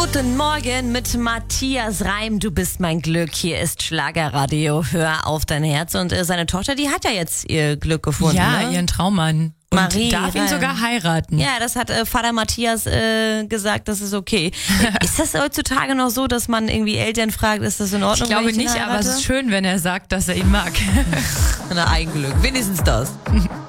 Guten Morgen mit Matthias Reim. Du bist mein Glück. Hier ist Schlagerradio. Hör auf dein Herz. Und seine Tochter, die hat ja jetzt ihr Glück gefunden. Ja, ne? ihren Traummann. Und Marie darf ihn Reim. sogar heiraten. Ja, das hat Vater Matthias gesagt, das ist okay. Ist das heutzutage noch so, dass man irgendwie Eltern fragt, ist das in Ordnung? Ich glaube wenn ihn nicht, aber es heirate? ist schön, wenn er sagt, dass er ihn mag. Ein Eigenglück. Wenigstens das.